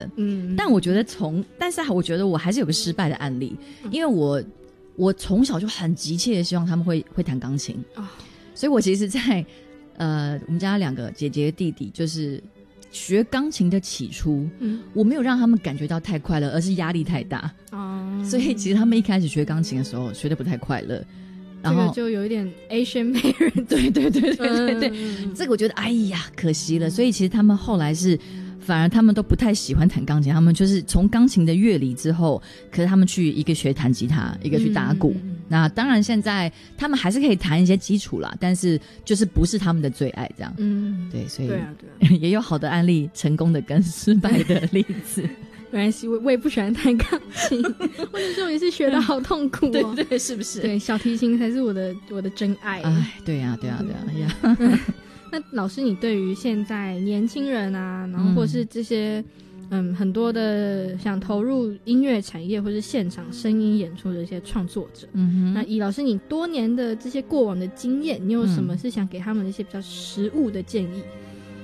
但我觉得但是我觉得我还是有个失败的案例，因为我从小就很急切的希望他们会弹钢琴，所以我其实在我们家2个姐姐弟弟就是学钢琴的起初，我没有让他们感觉到太快乐，而是压力太大，所以其实他们一开始学钢琴的时候学得不太快乐，然后这个就有一点 Asian parent， 对，这个我觉得哎呀可惜了，所以其实他们后来反而他们都不太喜欢弹钢琴，他们就是从钢琴的乐理之后，可是他们去一个学弹吉他，一个去打鼓，那当然现在他们还是可以弹一些基础啦，但是就是不是他们的最爱这样，对，所以对啊也有好的案例，成功的跟失败的例子。 没关系，我也不喜欢弹钢琴，或者说我也是学得好痛苦哦。 对，是不是？ 对，小提琴才是我的真爱。 哎，对呀。 那老师，你对于现在年轻人啊，然后或是这些很多的想投入音乐产业或是现场声音演出的一些创作者，那以老师你多年的这些过往的经验，你有什么是想给他们的一些比较实务的建议？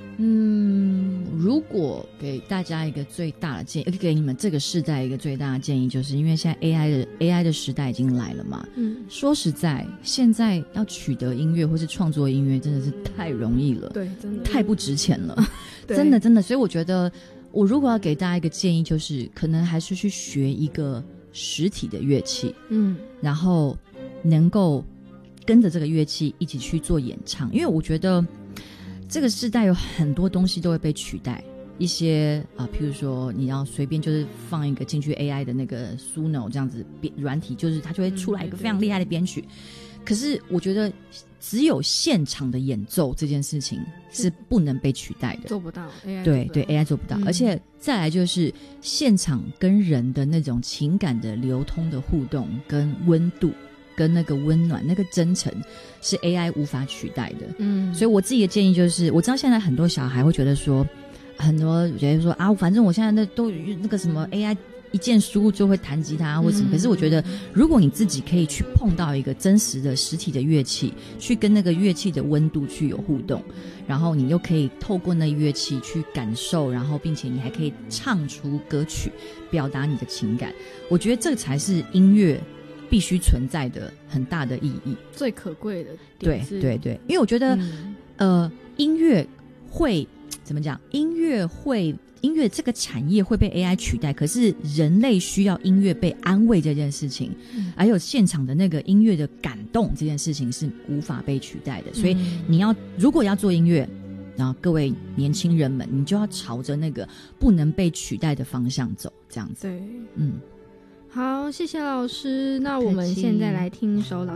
如果给大家一个最大的建议，给你们这个世代一个最大的建议，就是因为现在 AI 的时代已经来了嘛，说实在，现在要取得音乐或是创作音乐真的是太容易了， 对，真的太不值钱了，真的，所以我觉得我如果要给大家一个建议，就是可能还是去学一个实体的乐器，然后能够跟着这个乐器一起去做演唱，因为我觉得这个时代有很多东西都会被取代，一些譬如说你要随便就是放一个进去 AI 的那个 Suno 这样子软体，就是它就会出来一个非常厉害的编曲，可是我觉得只有现场的演奏这件事情是不能被取代的， 做不到 AI 对 AI 做不到，而且再来就是现场跟人的那种情感的流通的互动跟温度跟那个温暖那个真诚是 AI 无法取代的，所以我自己的建议就是，我知道现在很多小孩会觉得说，很多觉得说反正我现在都那个什么 AI 一键输入就会弹吉他或什么，可是我觉得如果你自己可以去碰到一个真实的实体的乐器，去跟那个乐器的温度去有互动，然后你又可以透过那乐器去感受，然后并且你还可以唱出歌曲表达你的情感，我觉得这才是音乐必须存在的很大的意义， 最可贵的点是。 对，因为我觉得音乐会怎么讲，音乐这个产业会被 AI 取代，可是人类需要音乐被安慰这件事情，还有现场的那个音乐的感动这件事情是无法被取代的，所以如果要做音乐，然后各位年轻人们，你就要朝着那个不能被取代的方向走，这样子。 对，好，谢谢老师。那我们现在来听一首老